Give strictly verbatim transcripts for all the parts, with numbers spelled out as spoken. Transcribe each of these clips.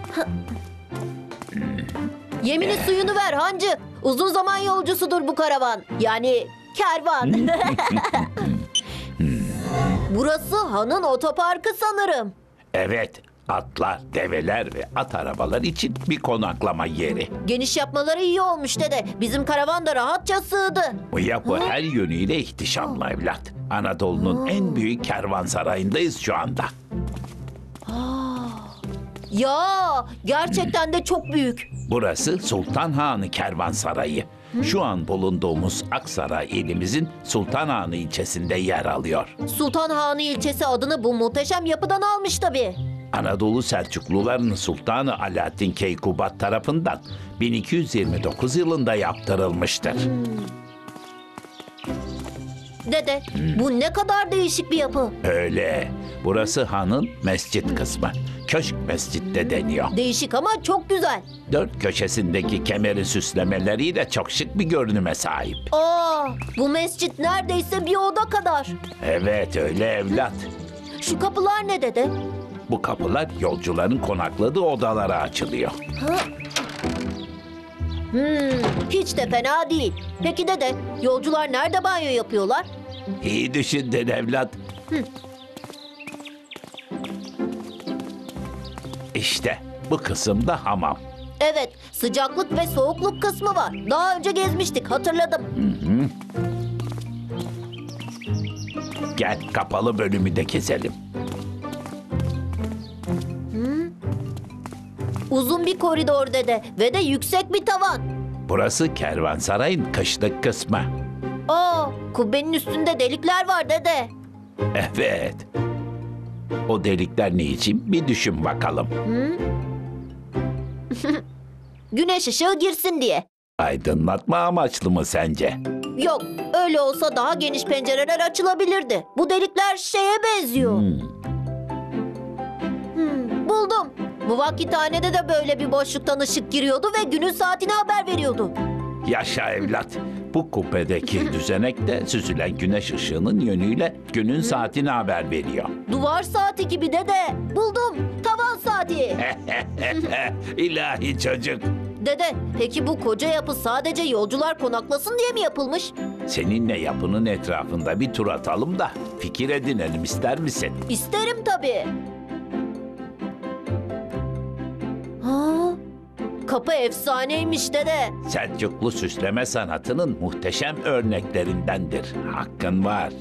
Yemini suyunu ver hancı. Uzun zaman yolcusudur bu karavan. Yani kervan. Burası hanın otoparkı sanırım. Evet, atlar, develer ve at arabalar için bir konaklama yeri. Geniş yapmaları iyi olmuş dede. Bizim karavan da rahatça sığdı. Bu yapı her yönüyle ihtişamlı evlat. Anadolu'nun en büyük kervansarayındayız şu anda. Ya gerçekten de çok büyük. Burası Sultan Hanı Kervansarayı. Şu an bulunduğumuz Aksaray ilimizin Sultan Hanı ilçesinde yer alıyor. Sultan Hanı ilçesi adını bu muhteşem yapıdan almış tabii. Anadolu Selçuklularının Sultanı Alaaddin Keykubat tarafından bin iki yüz yirmi dokuz yılında yaptırılmıştır. Dede, bu ne kadar değişik bir yapı. Öyle. Burası hanın mescit kısmı. Köşk mescit de deniyor. Değişik ama çok güzel. Dört köşesindeki kemeri süslemeleriyle çok şık bir görünüme sahip. Aa, bu mescit neredeyse bir oda kadar. Evet öyle evlat. Şu kapılar ne dede? Bu kapılar yolcuların konakladığı odalara açılıyor. Hmm, hiç de fena değil. Peki dede, yolcular nerede banyo yapıyorlar? İyi düşündün evlat. İşte bu kısımda hamam. Evet, sıcaklık ve soğukluk kısmı var. Daha önce gezmiştik, hatırladım. Gel kapalı bölümü de keselim. Uzun bir koridor dede ve de yüksek bir tavan. Burası kervansarayın kışlık kısmı. Aa, kubbenin üstünde delikler var dede. Evet. O delikler ne için bir düşün bakalım. Güneş ışığı girsin diye. Aydınlatma amaçlı mı sence? Yok, öyle olsa daha geniş pencereler açılabilirdi. Bu delikler şeye benziyor. Hmm. Hmm, buldum. Muvakithanede de böyle bir boşluktan ışık giriyordu ve günün saatini haber veriyordu. Yaşa evlat. Bu kubbedeki düzenek de süzülen güneş ışığının yönüyle günün saatini haber veriyor. Duvar saati gibi dede. Buldum. Tavan saati. İlahi çocuk. Dede, peki bu koca yapı sadece yolcular konaklasın diye mi yapılmış? Seninle yapının etrafında bir tur atalım da fikir edinelim ister misin? İsterim tabii. Ha, kapı efsaneymiş dede. Selçuklu süsleme sanatının muhteşem örneklerindendir. Hakkın var.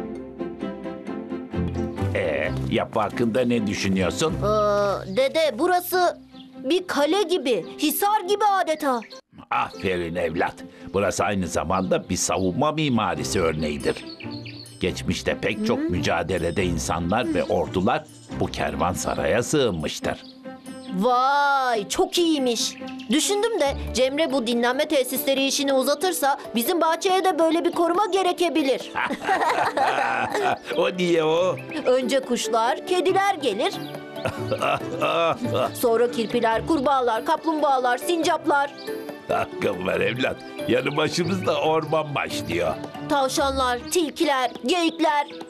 Ee, yapı hakkında ne düşünüyorsun? Aa, dede, burası bir kale gibi, hisar gibi adeta. Aferin evlat. Burası aynı zamanda bir savunma mimarisi örneğidir. Geçmişte pek çok mücadelede insanlar ve ordular bu kervansaraya sığınmıştır. Vay, çok iyiymiş. Düşündüm de Cemre bu dinlenme tesisleri işini uzatırsa bizim bahçeye de böyle bir koruma gerekebilir. O niye o? Önce kuşlar, kediler gelir. Sonra kirpiler, kurbağalar, kaplumbağalar, sincaplar, Hakkın var evlat. Yanı başımızda orman başlıyor. tavşanlar, tilkiler, geyikler.